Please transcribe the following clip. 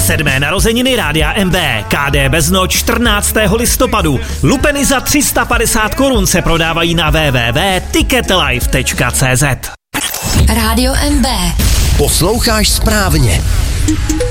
7. narozeniny Rádia MB. KD Bezno 14. listopadu. Lupeny za 350 korun se prodávají na www.ticketlife.cz. Rádio MB. Posloucháš správně.